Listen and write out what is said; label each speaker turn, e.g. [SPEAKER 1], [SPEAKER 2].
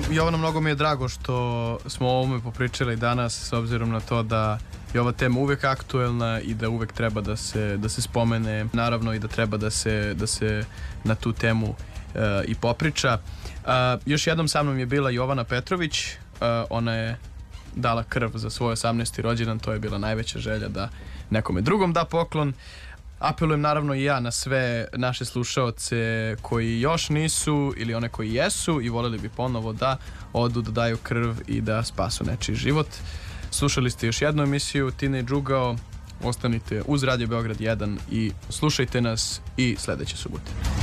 [SPEAKER 1] Jovana, mnogo mi je drago što smo o ovome popričali danas, s obzirom na to da je ova tema uvek aktuelna i da uvek treba da se spomene, naravno i da treba da se na tu temu i popriča. Još jednom sa mnom je bila Jovana Petrović. Ona je dala krv za svoj 18. rođendan. To je bila najveća želja da nekome drugom da poklon. Apelujem naravno i ja na sve naše slušaoce koji još nisu ili one koji jesu i voljeli bi ponovo da odu, da daju krv i da spasu nečiji život. Slušali ste još jednu emisiju Teenage Ugao. Ostanite uz Radio Beograd 1 i slušajte nas i sledeće subote.